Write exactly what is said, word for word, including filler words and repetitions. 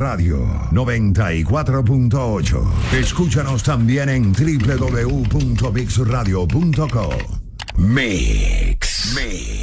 Radio noventa y cuatro punto ocho. Escúchanos también en doble u doble u doble u punto mix radio punto com. Mix. Mix.